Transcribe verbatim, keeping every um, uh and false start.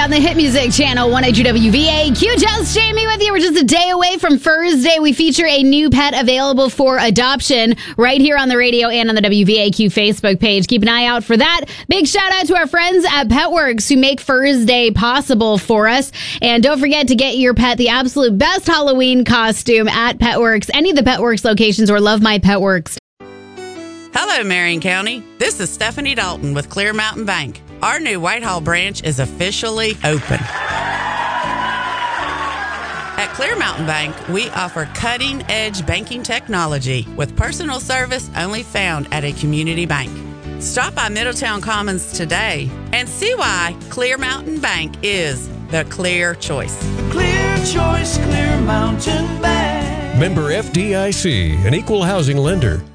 on the Hit Music Channel, one eighty W V A Q. Just Jamie with you. We're just a day away from Furs Day. We feature a new pet available for adoption right here on the radio and on the W V A Q Facebook page. Keep an eye out for that. Big shout out to our friends at PetWorks who make Furs Day possible for us. And don't forget to get your pet the absolute best Halloween costume at PetWorks, any of the PetWorks locations, or Love My PetWorks. Hello, Marion County. This is Stephanie Dalton with Clear Mountain Bank. Our new Whitehall branch is officially open. At Clear Mountain Bank, we offer cutting-edge banking technology with personal service only found at a community bank. Stop by Middletown Commons today and see why Clear Mountain Bank is the clear choice. Clear choice, Clear Mountain Bank. Member F D I C, an equal housing lender.